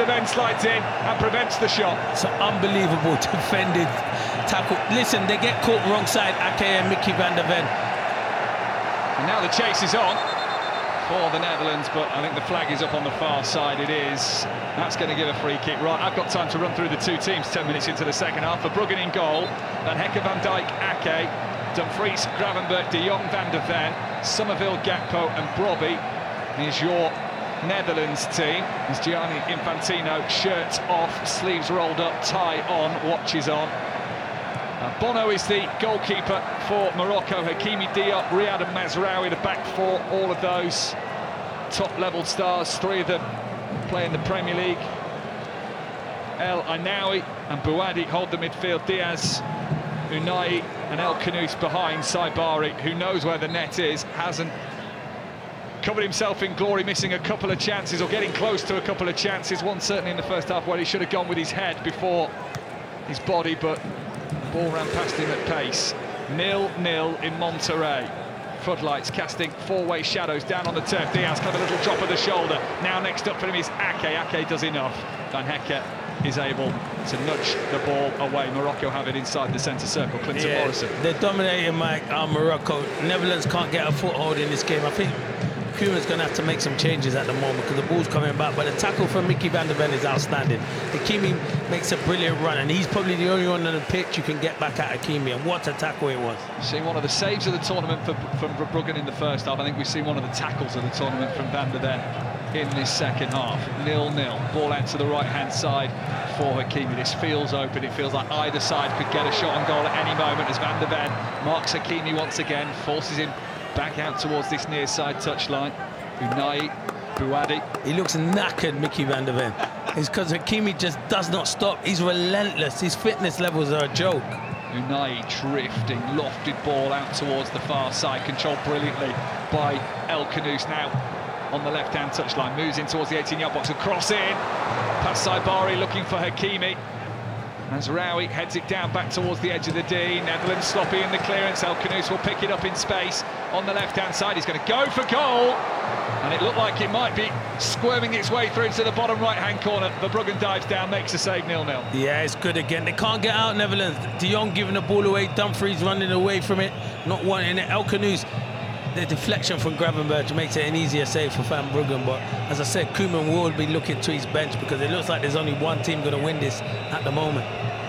Van de Ven slides in and prevents the shot. It's an unbelievable defended tackle. Listen, they get caught wrong side, Ake and Mickey Van de Ven. And now the chase is on for the Netherlands, but I think the flag is up on the far side. It is. That's going to give a free kick. Right, I've got time to run through the two teams 10 minutes into the second half. Verbruggen in goal, Van Hecke, Van Dijk, Ake, Dumfries, Gravenberch, De Jong, Van de Ven, Somerville, Gakpo and Brobbey is your Netherlands team. It's Gianni Infantino, shirt off, sleeves rolled up, tie on, watches on. Bono is the goalkeeper for Morocco. Hakimi, Diop, Riyad and Mazraoui, the back four, all of those top-level stars, three of them play in the Premier League. El Ainaoui and Bouhaddi hold the midfield. Diaz, Unai and El Khanous behind. Saibari, who knows where the net is, hasn't covered himself in glory, missing a couple of chances or getting close to a couple of chances. One certainly in the first half where he should have gone with his head before his body, but the ball ran past him at pace. 0-0 in Monterrey. Floodlights casting four-way shadows down on the turf. Diaz got a little drop of the shoulder. Now next up for him is Ake. Ake does enough. Van Hecke is able to nudge the ball away. Morocco have it inside the centre circle. Clinton Morrison. They're dominating Morocco. Netherlands can't get a foothold in this game. I think Koeman's going to have to make some changes at the moment because the ball's coming back. But the tackle from Mickey Van de Ven is outstanding. Hakimi makes a brilliant run, and he's probably the only one on the pitch you can get back at Hakimi. And what a tackle it was. Seen one of the saves of the tournament from Verbruggen in the first half. I think we've seen one of the tackles of the tournament from Van de Ven in this second half. 0-0. Ball out to the right-hand side for Hakimi. This feels open. It feels like either side could get a shot on goal at any moment as Van de Ven marks Hakimi once again, forces him back out towards this near side touchline. Unai, Bouhaddi. He looks knackered, Mickey Van de Ven. It's because Hakimi just does not stop. He's relentless. His fitness levels are a joke. Unai drifting, lofted ball out towards the far side, controlled brilliantly by El Khanous now on the left-hand touchline. Moves in towards the 18-yard box and cross in. Past Saibari looking for Hakimi. Mazraoui heads it down back towards the edge of the D. Netherlands sloppy in the clearance. El Khanous will pick it up in space on the left-hand side. He's going to go for goal. And it looked like it might be squirming its way through into the bottom right-hand corner. Verbruggen dives down, makes a save, 0-0. Yeah, it's good again. They can't get out, Netherlands. De Jong giving the ball away. Dumfries running away from it, not wanting it. El Khanous, the deflection from Gravenberch makes it an easier save for Van Bruggen. But as I said, Koeman will be looking to his bench because it looks like there's only one team going to win this at the moment.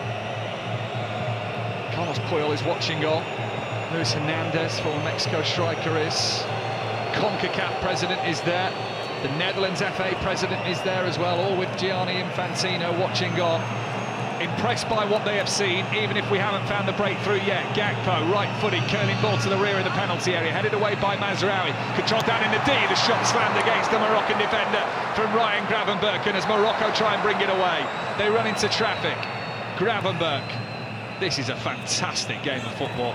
Carlos Puyol is watching on. Luis Hernandez, former Mexico striker, is. CONCACAF president is there. The Netherlands FA president is there as well, all with Gianni Infantino watching on. Impressed by what they have seen, even if we haven't found the breakthrough yet. Gakpo, right-footed, curling ball to the rear of the penalty area, headed away by Mazraoui. Controlled down in the D, the shot slammed against the Moroccan defender from Ryan Gravenberch, and as Morocco try and bring it away, they run into traffic. Gravenberch. This is a fantastic game of football.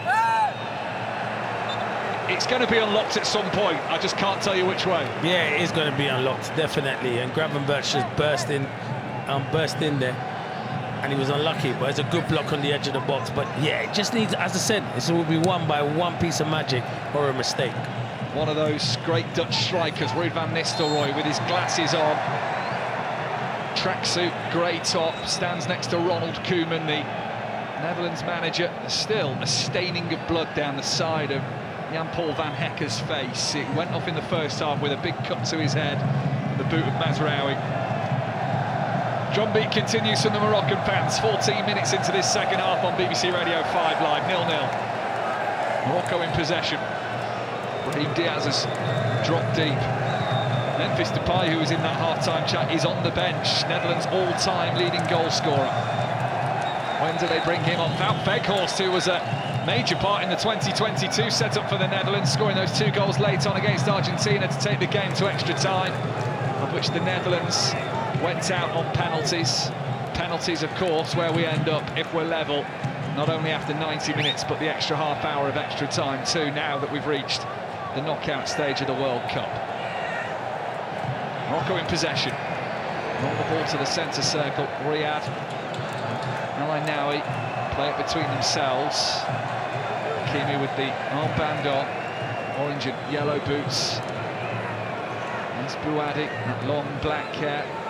It's going to be unlocked at some point. I just can't tell you which way. Yeah, it is going to be unlocked, definitely. And Gravenberch just burst in there. And he was unlucky, but it's a good block on the edge of the box. But yeah, it just needs, as I said, it will be won by one piece of magic or a mistake. One of those great Dutch strikers, Ruud van Nistelrooy, with his glasses on. Tracksuit, grey top, stands next to Ronald Koeman, the Netherlands manager. Still a staining of blood down the side of Jan-Paul van Hecke's face. It went off in the first half with a big cut to his head, the boot of Mazraoui. Drumbeat continues from the Moroccan fans. 14 minutes into this second half on BBC Radio 5 Live, 0-0. Morocco in possession. Brahim Diaz has dropped deep. Memphis Depay, who was in that half-time chat, is on the bench. Netherlands all-time leading goal scorer. When do they bring him on? Wout Weghorst, who was a major part in the 2022 setup for the Netherlands, scoring those two goals late on against Argentina to take the game to extra time, of which the Netherlands went out on penalties. Penalties, of course, where we end up if we're level, not only after 90 minutes, but the extra half hour of extra time too, now that we've reached the knockout stage of the World Cup. Morocco in possession. Roll the ball to the centre circle. Riyad, El Ainaoui play it between themselves. Hakimi with the armband on, orange and yellow boots. There's Bouhaddi, that long black hair.